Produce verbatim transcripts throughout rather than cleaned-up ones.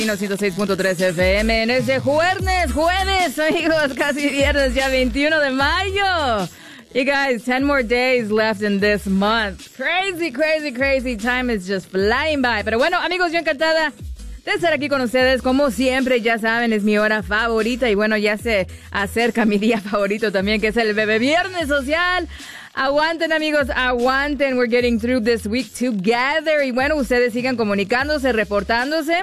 ciento seis punto tres F M en ese jueves, jueves, amigos, casi viernes, ya veintiuno de mayo. You guys, ten more days left in this month. Crazy, crazy, crazy. Time is just flying by. Pero bueno, amigos, yo encantada de estar aquí con ustedes. Como siempre, ya saben, es mi hora favorita. Y bueno, ya se acerca mi día favorito también, que es el Bebé Viernes Social. Aguanten, amigos, aguanten. We're getting through this week together. Y bueno, ustedes sigan comunicándose, reportándose.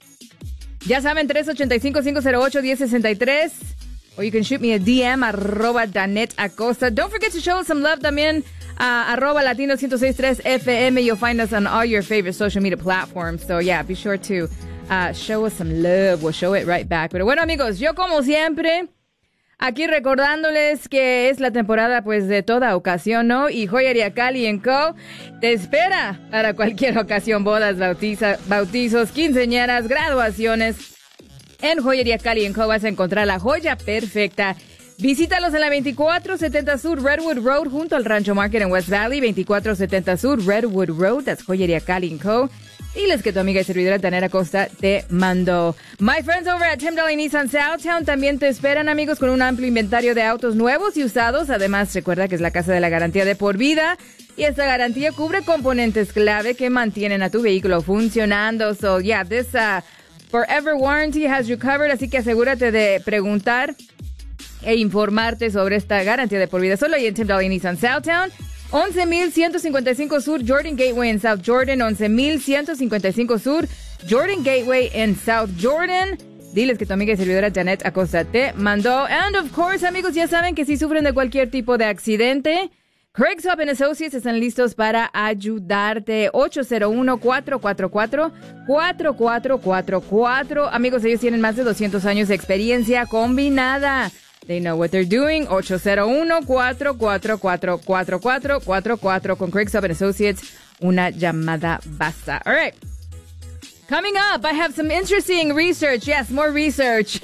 Ya saben, tres ocho cinco, cinco cero ocho, uno cero seis tres. Or you can shoot me a D M, arroba Danet Acosta. Don't forget to show us some love también, uh, arroba Latino ciento seis punto tres F M. You'll find us on all your favorite social media platforms. So yeah, be sure to uh, show us some love. We'll show it right back. Pero bueno, amigos, yo como siempre, aquí recordándoles que es la temporada pues de toda ocasión, ¿no? Y Joyería Cali and Co. te espera para cualquier ocasión, bodas, bautiza, bautizos, quinceañeras, graduaciones. En Joyería Cali and Co. vas a encontrar la joya perfecta. Visítalos en la veinticuatro setenta Sur Redwood Road junto al Rancho Market en West Valley. veinticuatro setenta Sur Redwood Road, that's Joyería Cali and Co. Diles que tu amiga y servidora Danet Acosta te mandó. My friends over at Tim Daly Nissan Southtown también te esperan, amigos, con un amplio inventario de autos nuevos y usados. Además, recuerda que es la casa de la garantía de por vida. Y esta garantía cubre componentes clave que mantienen a tu vehículo funcionando. So, yeah, this uh, Forever Warranty has you covered. Así que asegúrate de preguntar e informarte sobre esta garantía de por vida. Solo ahí en Tim Daly Nissan Southtown. once mil ciento cincuenta y cinco Sur Jordan Gateway en South Jordan. once mil ciento cincuenta y cinco Sur Jordan Gateway en South Jordan. Diles que tu amiga y servidora Danet Acosta te mandó. And of course, amigos, ya saben que si sufren de cualquier tipo de accidente, Craig's Hub and Associates están listos para ayudarte. ocho cero uno, cuatro cuatro cuatro, cuatro cuatro cuatro cuatro. Amigos, ellos tienen más de doscientos años de experiencia combinada. They know what they're doing. ocho cero uno, cuatro cuatro cuatro, cuatro cuatro cuatro cuatro. Con Craig's Hub and Associates, una llamada basta. All right. Coming up, I have some interesting research. Yes, more research.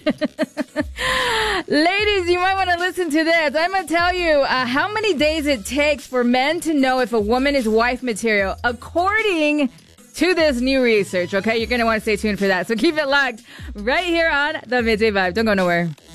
Ladies, you might want to listen to this. I'm going to tell you uh, how many days it takes for men to know if a woman is wife material, according to this new research. Okay, you're going to want to stay tuned for that. So keep it locked right here on The Midday Vibe. Don't go nowhere.